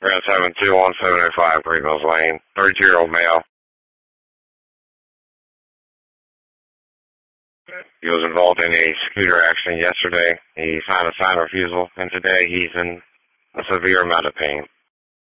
Grand 721-705, Green Mills Lane, 32-year-old male. He was involved in a scooter accident yesterday. He signed a sign of refusal, and today he's in a severe amount of pain.